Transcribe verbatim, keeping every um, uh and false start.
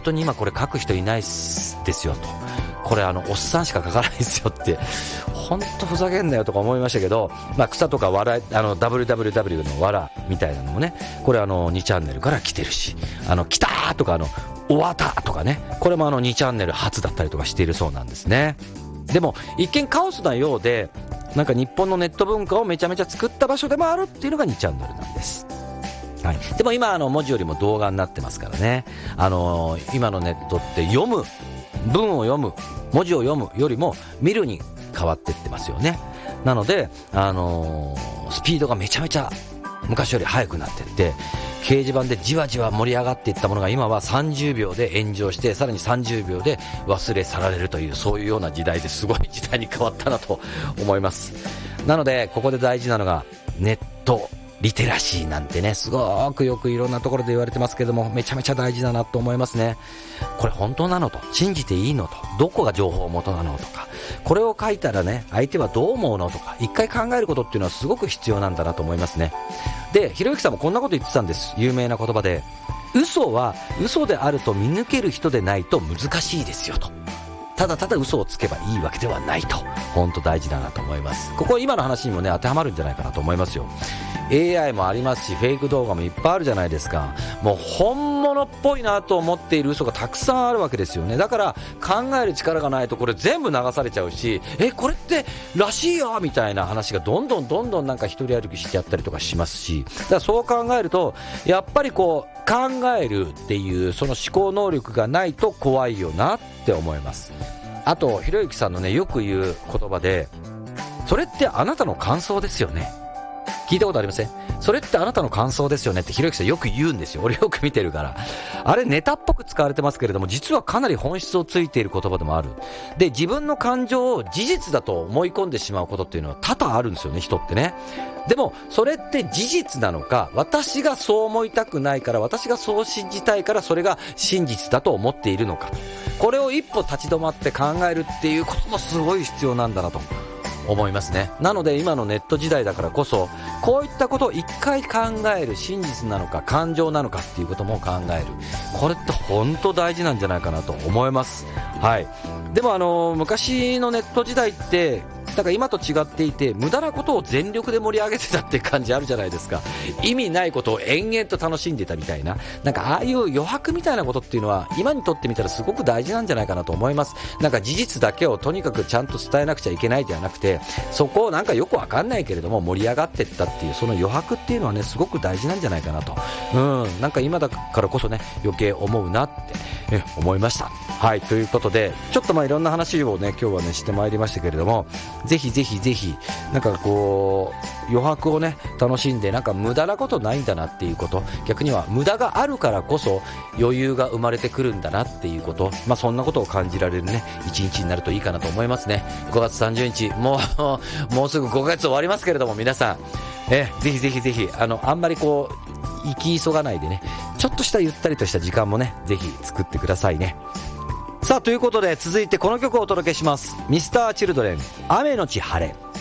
当に今これ書く人いないですよと、これあのおっさんしか書かないですよって、本当ふざけんなよとか思いましたけど、まあ、草とか笑いあの ダブリューダブリューダブリュー のわらみたいなのもね、これあのにチャンネルから来てるし、あの来たーとかあの終わったとかね、これもあのにチャンネル初だったりとかしているそうなんですね。でも一見カオスなようで、なんか日本のネット文化をめちゃめちゃ作った場所でもあるっていうのがにチャンネルなんです。はい、でも今あの文字よりも動画になってますからね、あのー、今のネットって読む文を読む文字を読むよりも見るに変わってってますよね。なので、あのー、スピードがめちゃめちゃ昔より速くなってって、掲示板でじわじわ盛り上がっていったものが今はさんじゅうびょうで炎上して、さらにさんじゅうびょうで忘れ去られるという、そういうような時代で、すごい時代に変わったなと思います。なのでここで大事なのがネットリテラシーなんてね、すごくよくいろんなところで言われてますけども、めちゃめちゃ大事だなと思いますね。これ本当なのと、信じていいのと、どこが情報元なのとか、これを書いたらね相手はどう思うのとか、一回考えることっていうのはすごく必要なんだなと思いますね。で、ひろゆきさんもこんなこと言ってたんです。有名な言葉で、嘘は嘘であると見抜ける人でないと難しいですよと。ただただ嘘をつけばいいわけではないと、本当大事だなと思います。ここ今の話にもね当てはまるんじゃないかなと思いますよ。 エーアイ もありますし、フェイク動画もいっぱいあるじゃないですか。もう本物っぽいなと思っている嘘がたくさんあるわけですよね。だから考える力がないとこれ全部流されちゃうし、えこれってらしいよみたいな話がどんどんどんどんなんか一人歩きしちゃったりとかしますし、だからそう考えるとやっぱりこう考えるっていうその思考能力がないと怖いよなって思います。あとひろゆきさんのねよく言う言葉で、それってあなたの感想ですよね。聞いたことありません？それってあなたの感想ですよねってひろゆきさんよく言うんですよ。俺よく見てるから。あれネタっぽく使われてますけれども、実はかなり本質をついている言葉でもある。で、自分の感情を事実だと思い込んでしまうことっていうのは多々あるんですよね、人ってね。でもそれって事実なのか、私がそう思いたくないから、私がそう信じたいからそれが真実だと思っているのか、これを一歩立ち止まって考えるっていうこともすごい必要なんだなと思いますね。なので今のネット時代だからこそ、こういったことを一回考える、真実なのか感情なのかっていうことも考える、これって本当大事なんじゃないかなと思います。はい。でもあの昔のネット時代ってだから今と違っていて、無駄なことを全力で盛り上げてたって感じあるじゃないですか。意味ないことを延々と楽しんでたみたいな、なんかああいう余白みたいなことっていうのは今にとってみたらすごく大事なんじゃないかなと思います。なんか事実だけをとにかくちゃんと伝えなくちゃいけないではなくて、そこをなんかよくわかんないけれども盛り上がってったっていうその余白っていうのはねすごく大事なんじゃないかなと、うんなんか今だからこそね余計思うなってえ思いました。はい、ということでちょっとまあいろんな話をね今日はねしてまいりましたけれども、ぜひぜひぜひなんかこう余白をね楽しんで、なんか無駄なことないんだなっていうこと、逆には無駄があるからこそ余裕が生まれてくるんだなっていうこと、まあそんなことを感じられるね一日になるといいかなと思いますね。ごがつさんじゅうにち、もうもうすぐごかげつ終わりますけれども、皆さんえぜひぜひぜひあのあんまりこう行き急がないでね、ちょっとしたゆったりとした時間もねぜひ作ってくださいね。さあということで続いてこの曲をお届けします。ミスターチルドレン、雨のち晴れ。